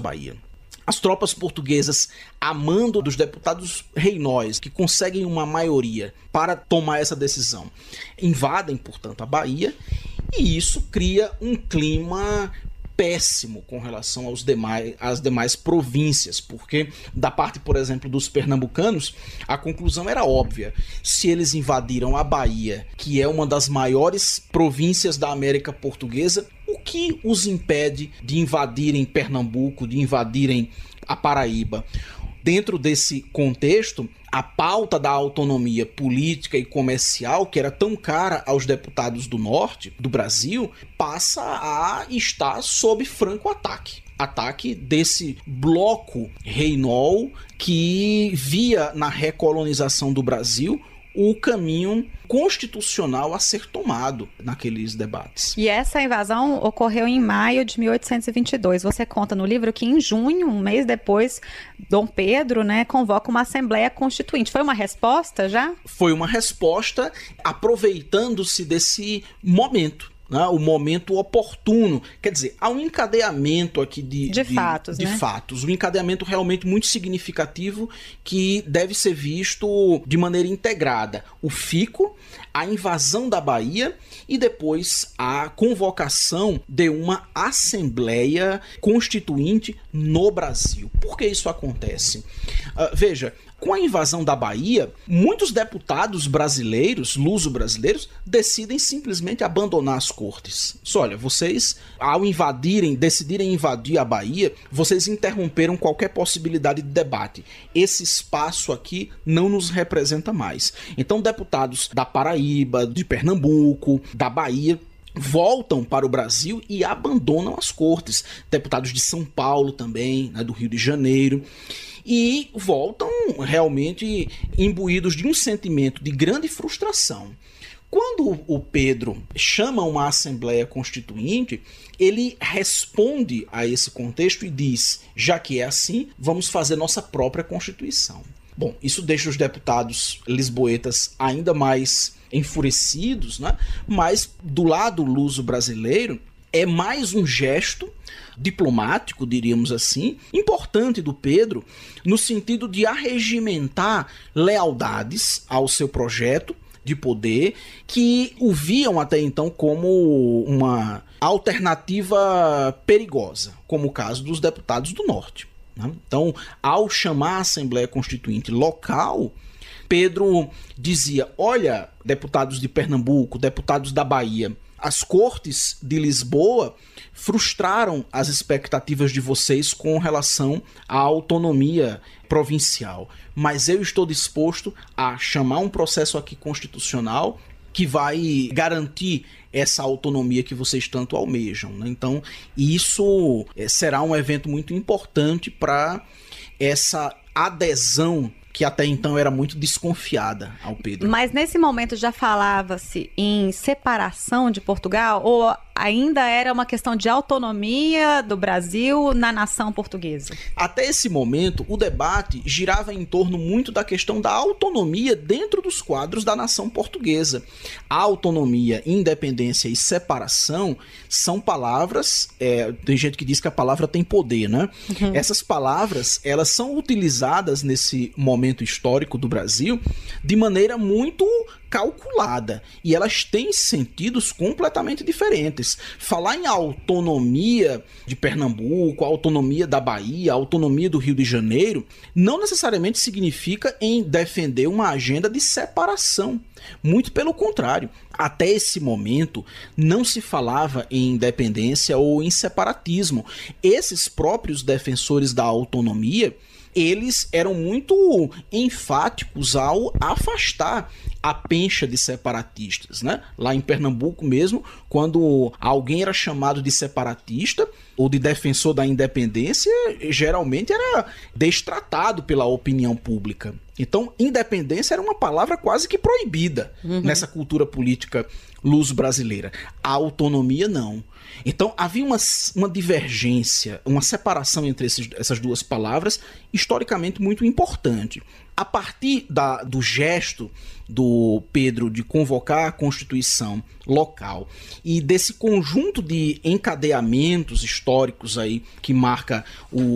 Bahia. As tropas portuguesas, a mando dos deputados reinóis, que conseguem uma maioria para tomar essa decisão, invadem, portanto, a Bahia, e isso cria um clima péssimo com relação às demais províncias, porque da parte, por exemplo, dos pernambucanos, a conclusão era óbvia. Se eles invadiram a Bahia, que é uma das maiores províncias da América Portuguesa, o que os impede de invadirem Pernambuco, de invadirem a Paraíba? Dentro desse contexto, a pauta da autonomia política e comercial, que era tão cara aos deputados do norte do Brasil, passa a estar sob franco ataque. Ataque desse bloco reinol que via na recolonização do Brasil o caminho constitucional a ser tomado naqueles debates. E essa invasão ocorreu em maio de 1822. Você conta no livro que em junho, um mês depois, Dom Pedro, convoca uma Assembleia Constituinte. Foi uma resposta já? Foi uma resposta aproveitando-se desse momento. O momento oportuno. Quer dizer, há um encadeamento aqui de fatos, fatos. Um encadeamento realmente muito significativo que deve ser visto de maneira integrada. O fico, a invasão da Bahia e depois a convocação de uma Assembleia Constituinte no Brasil. Por que isso acontece? Veja, com a invasão da Bahia, muitos deputados brasileiros, luso-brasileiros, decidem simplesmente abandonar as cortes. Olha, vocês, ao decidirem invadir a Bahia, vocês interromperam qualquer possibilidade de debate. Esse espaço aqui não nos representa mais. Então, deputados da Paraíba, de Pernambuco, da Bahia, voltam para o Brasil e abandonam as cortes. Deputados de São Paulo também, do Rio de Janeiro. E voltam realmente imbuídos de um sentimento de grande frustração. Quando o Pedro chama uma Assembleia Constituinte, ele responde a esse contexto e diz: já que é assim, vamos fazer nossa própria Constituição. Bom, isso deixa os deputados lisboetas ainda mais enfurecidos, mas do lado luso-brasileiro é mais um gesto diplomático, diríamos assim, importante do Pedro, no sentido de arregimentar lealdades ao seu projeto de poder, que o viam até então como uma alternativa perigosa, como o caso dos deputados do Norte. Então, ao chamar a Assembleia Constituinte local, Pedro dizia: olha, deputados de Pernambuco, deputados da Bahia, as cortes de Lisboa frustraram as expectativas de vocês com relação à autonomia provincial. Mas eu estou disposto a chamar um processo aqui constitucional que vai garantir essa autonomia que vocês tanto almejam. Então, isso será um evento muito importante para essa adesão que até então era muito desconfiada ao Pedro. Mas nesse momento já falava-se em separação de Portugal ou ainda era uma questão de autonomia do Brasil na nação portuguesa? Até esse momento, o debate girava em torno muito da questão da autonomia dentro dos quadros da nação portuguesa. A autonomia, independência e separação são palavras, tem gente que diz que a palavra tem poder, Uhum. Essas palavras, elas são utilizadas nesse momento histórico do Brasil de maneira muito calculada e elas têm sentidos completamente diferentes. Falar em autonomia de Pernambuco, autonomia da Bahia, autonomia do Rio de Janeiro, não necessariamente significa em defender uma agenda de separação. Muito pelo contrário. Até esse momento não se falava em independência ou em separatismo. Esses próprios defensores da autonomia, eles eram muito enfáticos ao afastar a pencha de separatistas, Lá em Pernambuco mesmo, quando alguém era chamado de separatista ou de defensor da independência, geralmente era destratado pela opinião pública. Então, independência era uma palavra quase que proibida nessa cultura política luso-brasileira. A autonomia, não. Então, havia uma divergência, uma separação entre essas duas palavras, historicamente muito importante. A partir do gesto do Pedro de convocar a Constituição local e desse conjunto de encadeamentos históricos aí que marca